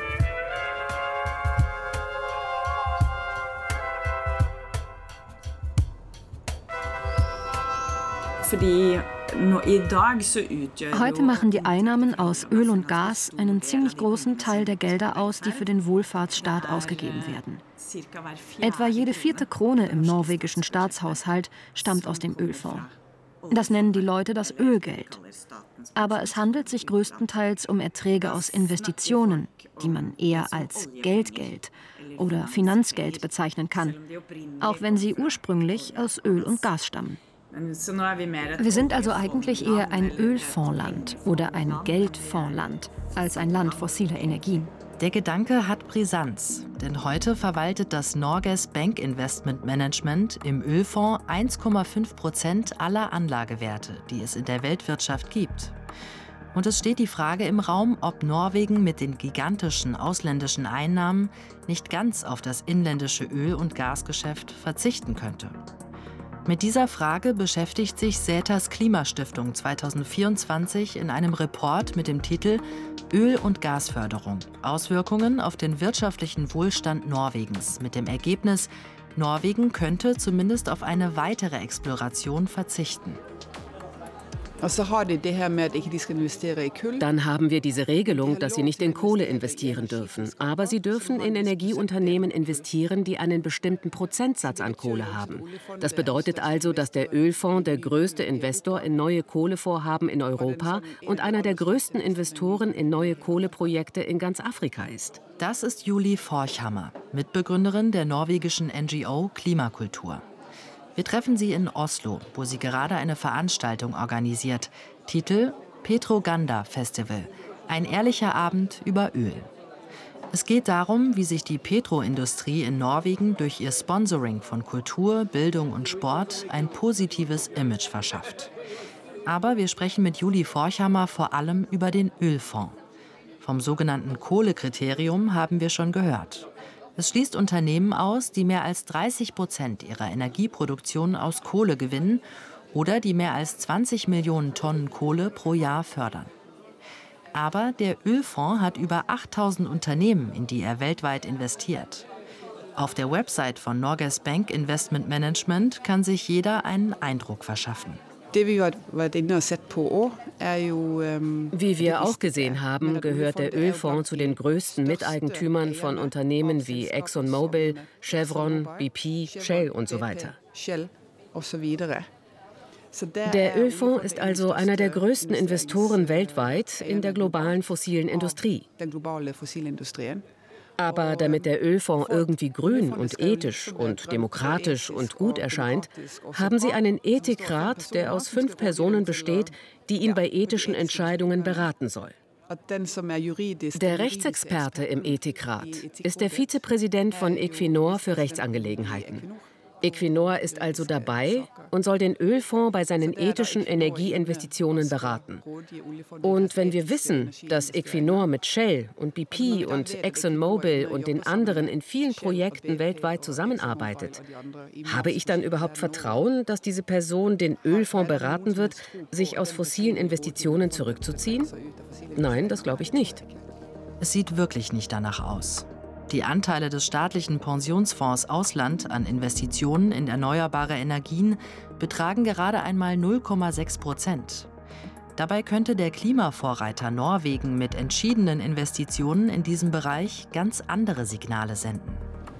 [SPEAKER 3] Heute machen die Einnahmen aus Öl und Gas einen ziemlich großen Teil der Gelder aus, die für den Wohlfahrtsstaat ausgegeben werden. Etwa jede 4. Krone im norwegischen Staatshaushalt stammt aus dem Ölfonds. Das nennen die Leute das Ölgeld. Aber es handelt sich größtenteils um Erträge aus Investitionen, die man eher als Geldgeld oder Finanzgeld bezeichnen kann, auch wenn sie ursprünglich aus Öl und Gas stammen. Wir sind also eigentlich eher ein Ölfondsland oder ein Geldfondsland als ein Land fossiler Energien.
[SPEAKER 1] Der Gedanke hat Brisanz, denn heute verwaltet das Norges Bank Investment Management im Ölfonds 1,5% aller Anlagewerte, die es in der Weltwirtschaft gibt. Und es steht die Frage im Raum, ob Norwegen mit den gigantischen ausländischen Einnahmen nicht ganz auf das inländische Öl- und Gasgeschäft verzichten könnte. Mit dieser Frage beschäftigt sich Säters Klimastiftung 2024 in einem Report mit dem Titel Öl- und Gasförderung – Auswirkungen auf den wirtschaftlichen Wohlstand Norwegens mit dem Ergebnis, Norwegen könnte zumindest auf eine weitere Exploration verzichten.
[SPEAKER 7] Dann haben wir diese Regelung, dass sie nicht in Kohle investieren dürfen. Aber sie dürfen in Energieunternehmen investieren, die einen bestimmten Prozentsatz an Kohle haben. Das bedeutet also, dass der Ölfonds der größte Investor in neue Kohlevorhaben in Europa und einer der größten Investoren in neue Kohleprojekte in ganz Afrika ist.
[SPEAKER 1] Das ist Julie Forchhammer, Mitbegründerin der norwegischen NGO Klimakultur. Wir treffen sie in Oslo, wo sie gerade eine Veranstaltung organisiert. Titel Petroganda Festival – ein ehrlicher Abend über Öl. Es geht darum, wie sich die Petroindustrie in Norwegen durch ihr Sponsoring von Kultur, Bildung und Sport ein positives Image verschafft. Aber wir sprechen mit Julie Forchhammer vor allem über den Ölfonds. Vom sogenannten Kohlekriterium haben wir schon gehört. Es schließt Unternehmen aus, die mehr als 30% ihrer Energieproduktion aus Kohle gewinnen oder die mehr als 20 Millionen Tonnen Kohle pro Jahr fördern. Aber der Ölfonds hat über 8000 Unternehmen, in die er weltweit investiert. Auf der Website von Norges Bank Investment Management kann sich jeder einen Eindruck verschaffen.
[SPEAKER 7] Wie wir auch gesehen haben, gehört der Ölfonds zu den größten Miteigentümern von Unternehmen wie ExxonMobil, Chevron, BP, Shell und so weiter. Der Ölfonds ist also einer der größten Investoren weltweit in der globalen fossilen Industrie. Aber damit der Ölfonds irgendwie grün und ethisch und demokratisch und gut erscheint, haben sie einen Ethikrat, der aus 5 Personen besteht, die ihn bei ethischen Entscheidungen beraten soll. Der Rechtsexperte im Ethikrat ist der Vizepräsident von Equinor für Rechtsangelegenheiten. Equinor ist also dabei und soll den Ölfonds bei seinen ethischen Energieinvestitionen beraten. Und wenn wir wissen, dass Equinor mit Shell und BP und ExxonMobil und den anderen in vielen Projekten weltweit zusammenarbeitet, habe ich dann überhaupt Vertrauen, dass diese Person den Ölfonds beraten wird, sich aus fossilen Investitionen zurückzuziehen? Nein, das glaube ich nicht.
[SPEAKER 1] Es sieht wirklich nicht danach aus. Die Anteile des staatlichen Pensionsfonds Ausland an Investitionen in erneuerbare Energien betragen gerade einmal 0,6%. Dabei könnte der Klimavorreiter Norwegen mit entschiedenen Investitionen in diesem Bereich ganz andere Signale senden.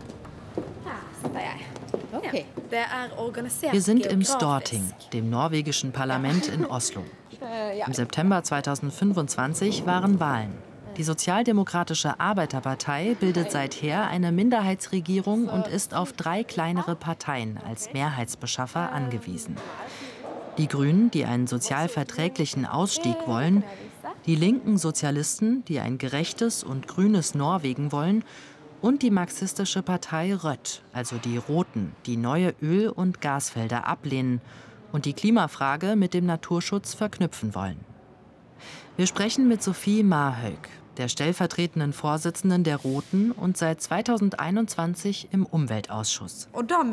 [SPEAKER 1] Wir sind im Storting, dem norwegischen Parlament in Oslo. Im September 2025 waren Wahlen. Die Sozialdemokratische Arbeiterpartei bildet seither eine Minderheitsregierung und ist auf 3 kleinere Parteien als Mehrheitsbeschaffer angewiesen. Die Grünen, die einen sozialverträglichen Ausstieg wollen, die linken Sozialisten, die ein gerechtes und grünes Norwegen wollen, und die marxistische Partei Rødt, also die Roten, die neue Öl- und Gasfelder ablehnen und die Klimafrage mit dem Naturschutz verknüpfen wollen. Wir sprechen mit Sofie Marhaug, der stellvertretenden Vorsitzenden der Roten und seit 2021 im Umweltausschuss.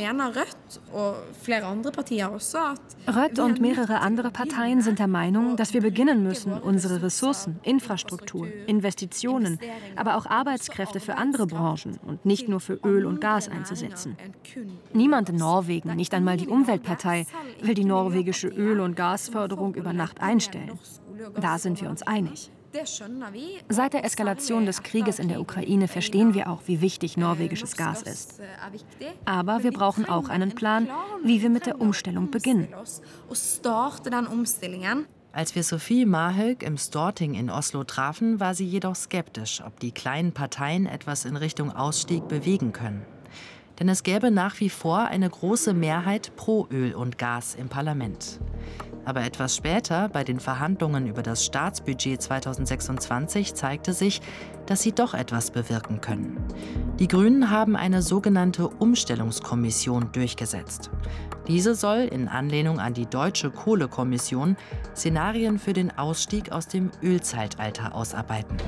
[SPEAKER 3] Rødt und mehrere andere Parteien sind der Meinung, dass wir beginnen müssen, unsere Ressourcen, Infrastruktur, Investitionen, aber auch Arbeitskräfte für andere Branchen und nicht nur für Öl und Gas einzusetzen. Niemand in Norwegen, nicht einmal die Umweltpartei, will die norwegische Öl- und Gasförderung über Nacht einstellen. Da sind wir uns einig. Seit der Eskalation des Krieges in der Ukraine verstehen wir auch, wie wichtig norwegisches Gas ist. Aber wir brauchen auch einen Plan, wie wir mit der Umstellung beginnen.
[SPEAKER 1] Als wir Sofie Marhaug im Storting in Oslo trafen, war sie jedoch skeptisch, ob die kleinen Parteien etwas in Richtung Ausstieg bewegen können. Denn es gäbe nach wie vor eine große Mehrheit pro Öl und Gas im Parlament. Aber etwas später, bei den Verhandlungen über das Staatsbudget 2026, zeigte sich, dass sie doch etwas bewirken können. Die Grünen haben eine sogenannte Umstellungskommission durchgesetzt. Diese soll, in Anlehnung an die deutsche Kohlekommission, Szenarien für den Ausstieg aus dem Ölzeitalter ausarbeiten.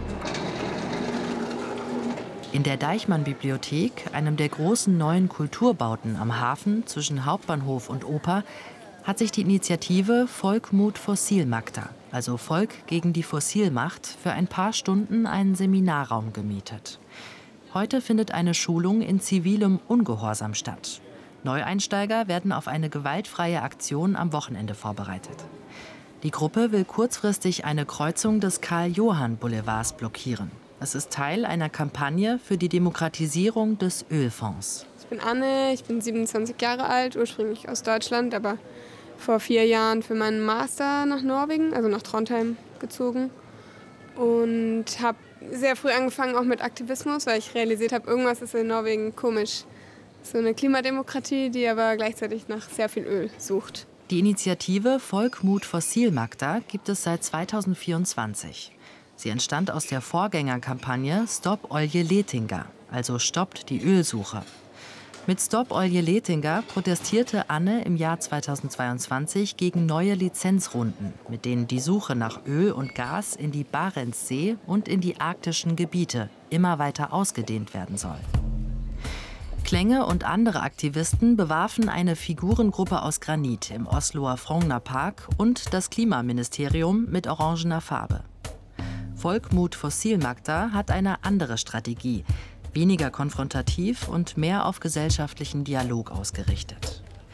[SPEAKER 1] In der Deichmann-Bibliothek, einem der großen neuen Kulturbauten am Hafen zwischen Hauptbahnhof und Oper, hat sich die Initiative Folk mot Fossilmakta, also Volk gegen die Fossilmacht, für ein paar Stunden einen Seminarraum gemietet. Heute findet eine Schulung in zivilem Ungehorsam statt. Neueinsteiger werden auf eine gewaltfreie Aktion am Wochenende vorbereitet. Die Gruppe will kurzfristig eine Kreuzung des Karl-Johann-Boulevards blockieren. Es ist Teil einer Kampagne für die Demokratisierung des Ölfonds.
[SPEAKER 12] Ich bin Anne, ich bin 27 Jahre alt, ursprünglich aus Deutschland, aber vor 4 Jahren für meinen Master nach Norwegen, also nach Trondheim, gezogen. Und habe sehr früh angefangen auch mit Aktivismus, weil ich realisiert habe, irgendwas ist in Norwegen komisch. So eine Klimademokratie, die aber gleichzeitig nach sehr viel Öl sucht.
[SPEAKER 1] Die Initiative Folk mot Fossilmakta gibt es seit 2024. Sie entstand aus der Vorgängerkampagne Stop Oljeletinga, also Stoppt die Ölsuche. Mit Stop Oljeletinga protestierte Anne im Jahr 2022 gegen neue Lizenzrunden, mit denen die Suche nach Öl und Gas in die Barentssee und in die arktischen Gebiete immer weiter ausgedehnt werden soll. Klänge und andere Aktivisten bewarfen eine Figurengruppe aus Granit im Osloer Frogner Park und das Klimaministerium mit orangener Farbe. Folk mot Fossilmakta hat eine andere Strategie, weniger konfrontativ und mehr auf gesellschaftlichen Dialog ausgerichtet.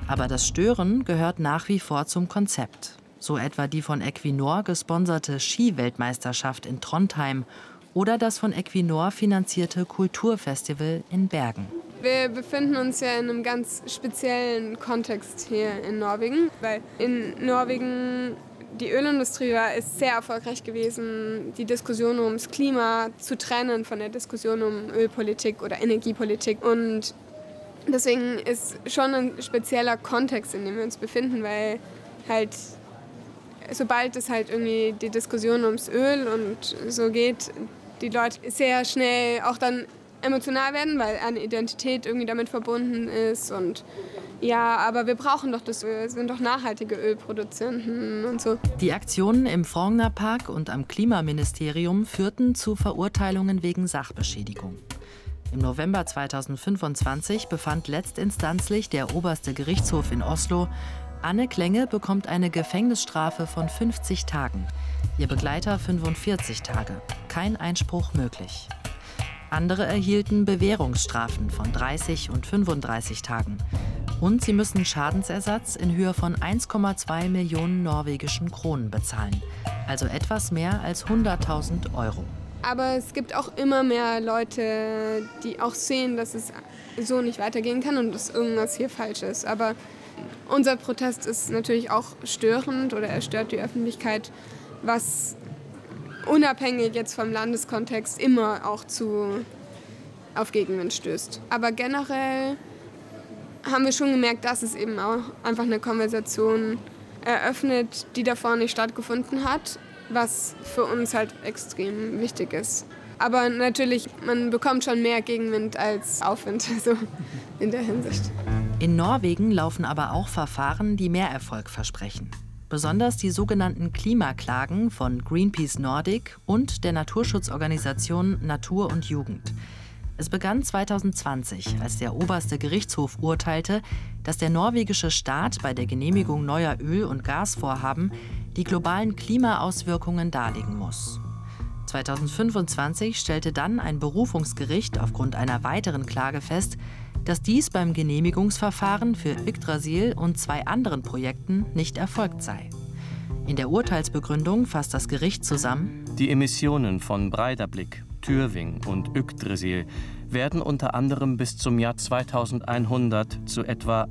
[SPEAKER 1] Aber das Stören gehört nach wie vor zum Konzept. So etwa die von Equinor gesponserte Ski-Weltmeisterschaft in Trondheim oder das von Equinor finanzierte Kulturfestival in Bergen.
[SPEAKER 12] Wir befinden uns ja in einem ganz speziellen Kontext hier in Norwegen, weil in Norwegen die Ölindustrie ist sehr erfolgreich gewesen, die Diskussion ums Klima zu trennen von der Diskussion um Ölpolitik oder Energiepolitik. Und deswegen ist schon ein spezieller Kontext, in dem wir uns befinden, weil halt sobald es halt irgendwie die Diskussion ums Öl und so geht, die Leute sehr schnell auch dann emotional werden, weil eine Identität irgendwie damit verbunden ist und ja, aber wir brauchen doch das Öl, wir sind doch nachhaltige Ölproduzenten und so.
[SPEAKER 1] Die Aktionen im Frognerpark und am Klimaministerium führten zu Verurteilungen wegen Sachbeschädigung. Im November 2025 befand letztinstanzlich der oberste Gerichtshof in Oslo, Anne Klenge bekommt eine Gefängnisstrafe von 50 Tagen, ihr Begleiter 45 Tage. Kein Einspruch möglich. Andere erhielten Bewährungsstrafen von 30 und 35 Tagen. Und sie müssen Schadensersatz in Höhe von 1,2 Millionen norwegischen Kronen bezahlen, also etwas mehr als 100.000 Euro.
[SPEAKER 12] Aber es gibt auch immer mehr Leute, die auch sehen, dass es so nicht weitergehen kann und dass irgendwas hier falsch ist. Aber unser Protest ist natürlich auch störend oder er stört die Öffentlichkeit, was unabhängig jetzt vom Landeskontext immer auch auf Gegenwind stößt. Aber generell haben wir schon gemerkt, dass es eben auch einfach eine Konversation eröffnet, die davor nicht stattgefunden hat, was für uns halt extrem wichtig ist. Aber natürlich, man bekommt schon mehr Gegenwind als Aufwind, so in der Hinsicht.
[SPEAKER 1] In Norwegen laufen aber auch Verfahren, die mehr Erfolg versprechen. Besonders die sogenannten Klimaklagen von Greenpeace Nordic und der Naturschutzorganisation Natur und Jugend. Es begann 2020, als der oberste Gerichtshof urteilte, dass der norwegische Staat bei der Genehmigung neuer Öl- und Gasvorhaben die globalen Klimaauswirkungen darlegen muss. 2025 stellte dann ein Berufungsgericht aufgrund einer weiteren Klage fest, dass dies beim Genehmigungsverfahren für Yggdrasil und 2 anderen Projekten nicht erfolgt sei. In der Urteilsbegründung fasst das Gericht zusammen:
[SPEAKER 9] Die Emissionen von Breidablik, Tyrving und Yggdrasil werden unter anderem bis zum Jahr 2100 zu etwa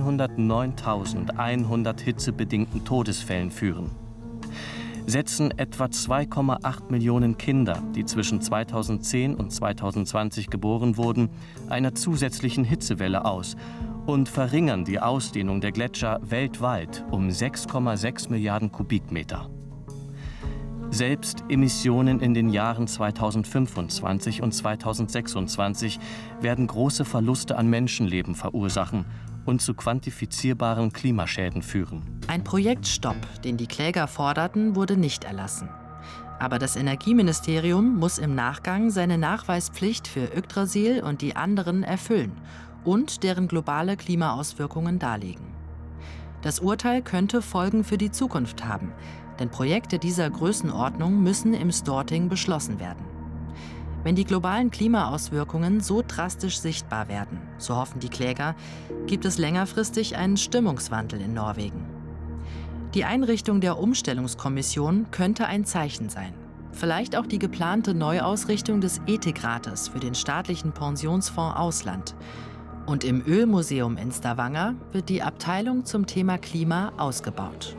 [SPEAKER 9] 109.100 hitzebedingten Todesfällen führen. Setzen etwa 2,8 Millionen Kinder, die zwischen 2010 und 2020 geboren wurden, einer zusätzlichen Hitzewelle aus und verringern die Ausdehnung der Gletscher weltweit um 6,6 Milliarden Kubikmeter. Selbst Emissionen in den Jahren 2025 und 2026 werden große Verluste an Menschenleben verursachen und zu quantifizierbaren Klimaschäden führen.
[SPEAKER 1] Ein Projektstopp, den die Kläger forderten, wurde nicht erlassen. Aber das Energieministerium muss im Nachgang seine Nachweispflicht für Yggdrasil und die anderen erfüllen und deren globale Klimaauswirkungen darlegen. Das Urteil könnte Folgen für die Zukunft haben, denn Projekte dieser Größenordnung müssen im Storting beschlossen werden. Wenn die globalen Klimaauswirkungen so drastisch sichtbar werden, so hoffen die Kläger, gibt es längerfristig einen Stimmungswandel in Norwegen. Die Einrichtung der Umstellungskommission könnte ein Zeichen sein. Vielleicht auch die geplante Neuausrichtung des Ethikrates für den staatlichen Pensionsfonds Ausland. Und im Ölmuseum in Stavanger wird die Abteilung zum Thema Klima ausgebaut.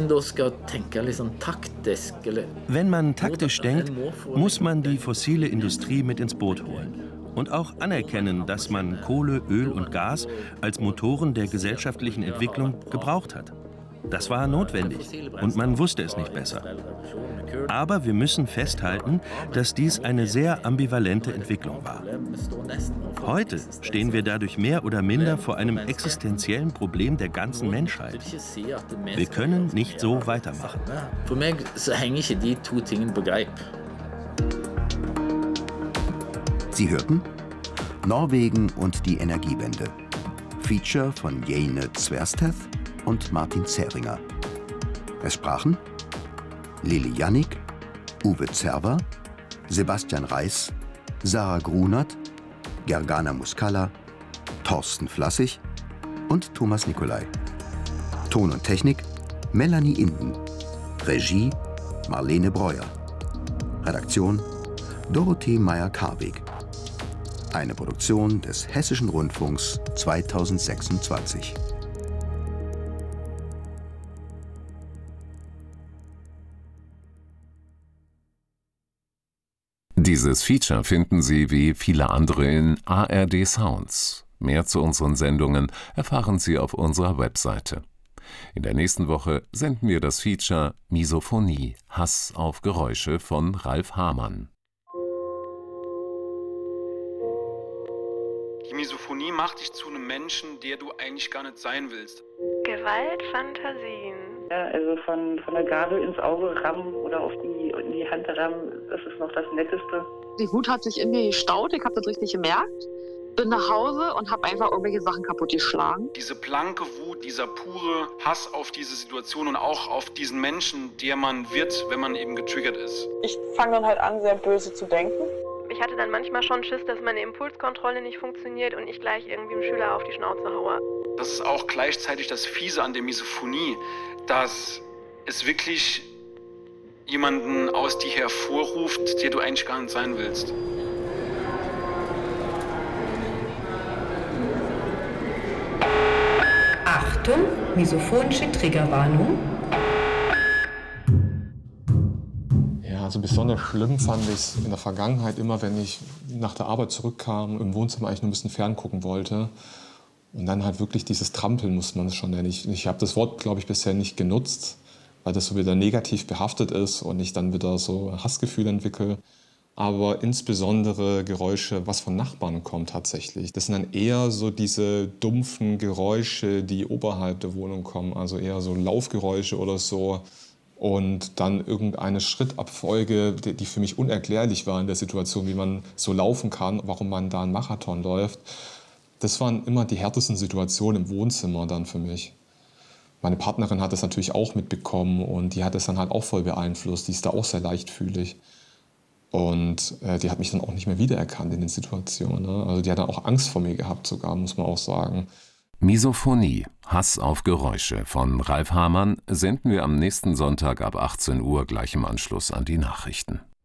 [SPEAKER 4] Wenn man taktisch denkt, muss man die fossile Industrie mit ins Boot holen. Und auch anerkennen, dass man Kohle, Öl und Gas als Motoren der gesellschaftlichen Entwicklung gebraucht hat. Das war notwendig und man wusste es nicht besser. Aber wir müssen festhalten, dass dies eine sehr ambivalente Entwicklung war. Heute stehen wir dadurch mehr oder minder vor einem existenziellen Problem der ganzen Menschheit. Wir können nicht so weitermachen.
[SPEAKER 10] Für mich hängen die 2 Dinge begreip.
[SPEAKER 13] Sie hörten Norwegen und die Energiewende. Feature von Jane Zwersteth und Martin Zähringer. Es sprachen Lili Jannik, Uwe Zerwer, Sebastian Reiß, Sarah Grunert, Gergana Muscala, Thorsten Flassig, und Thomas Nicolai. Ton und Technik Melanie Inden. Regie Marlene Breuer. Redaktion Dorothee Meyer-Karweg. Eine Produktion des Hessischen Rundfunks 2026.
[SPEAKER 14] Dieses Feature finden Sie wie viele andere in ARD Sounds. Mehr zu unseren Sendungen erfahren Sie auf unserer Webseite. In der nächsten Woche senden wir das Feature Misophonie – Hass auf Geräusche von Ralf Hamann.
[SPEAKER 15] Die Misophonie macht dich zu einem Menschen, der du eigentlich gar nicht sein willst.
[SPEAKER 16] Gewaltfantasien. Ja, also von der Gabel ins Auge rammen oder in die Hand rammen, das ist noch das Netteste.
[SPEAKER 17] Die Wut hat sich in mir gestaut, ich habe das richtig gemerkt. Bin nach Hause und habe einfach irgendwelche Sachen kaputt geschlagen.
[SPEAKER 15] Diese blanke Wut, dieser pure Hass auf diese Situation und auch auf diesen Menschen, der man wird, wenn man eben getriggert ist.
[SPEAKER 18] Ich fange dann halt an, sehr böse zu denken.
[SPEAKER 19] Ich hatte dann manchmal schon Schiss, dass meine Impulskontrolle nicht funktioniert und ich gleich irgendwie dem Schüler auf die Schnauze haue.
[SPEAKER 15] Das ist auch gleichzeitig das Fiese an der Misophonie, dass es wirklich jemanden aus dir hervorruft, der du eigentlich gar nicht sein willst.
[SPEAKER 20] Achtung, misophonische Triggerwarnung.
[SPEAKER 21] Ja, also besonders schlimm fand ich es in der Vergangenheit immer, wenn ich nach der Arbeit zurückkam, im Wohnzimmer eigentlich nur ein bisschen ferngucken wollte. Und dann halt wirklich dieses Trampeln, muss man es schon nennen. Ich habe das Wort, glaube ich, bisher nicht genutzt, weil das so wieder negativ behaftet ist und ich dann wieder so Hassgefühle entwickle. Aber insbesondere Geräusche, was von Nachbarn kommt tatsächlich. Das sind dann eher so diese dumpfen Geräusche, die oberhalb der Wohnung kommen. Also eher so Laufgeräusche oder so. Und dann irgendeine Schrittabfolge, die für mich unerklärlich war in der Situation, wie man so laufen kann, warum man da einen Marathon läuft. Das waren immer die härtesten Situationen im Wohnzimmer dann für mich. Meine Partnerin hat das natürlich auch mitbekommen und die hat es dann halt auch voll beeinflusst. Die ist da auch sehr leichtfühlig. Und die hat mich dann auch nicht mehr wiedererkannt in den Situationen. Ne? Also die hat dann auch Angst vor mir gehabt sogar, muss man auch sagen.
[SPEAKER 14] Misophonie – Hass auf Geräusche von Ralf Hamann senden wir am nächsten Sonntag ab 18 Uhr gleich im Anschluss an die Nachrichten.